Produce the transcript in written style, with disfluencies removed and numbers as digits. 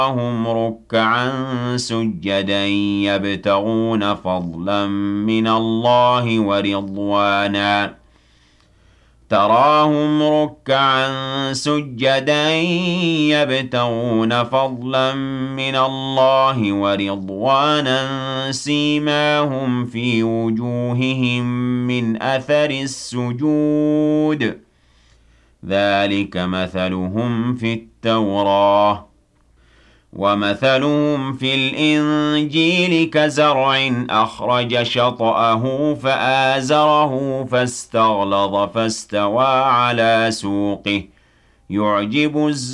هم ركعا سجدا يبتغون فضلا من الله ورضوانا تراهم ركعا سجدا يبتغون فضلا من الله ورضوانا سيماهم في وجوههم من أثر السجود ذلك مثلهم في التوراة ومثلهم في الإنجيل كزرع أخرج شطأه فآزره فاستغلظ فاستوى على سوقه يعجب